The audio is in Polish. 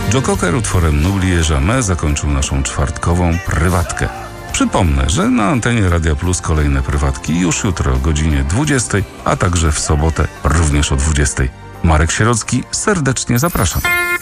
Joe Cocker utworem N'oublie jamais zakończył naszą czwartkową prywatkę. Przypomnę, że na antenie Radia Plus kolejne prywatki już jutro o godzinie 20, a także w sobotę również o 20. Marek Sierocki, serdecznie zapraszam.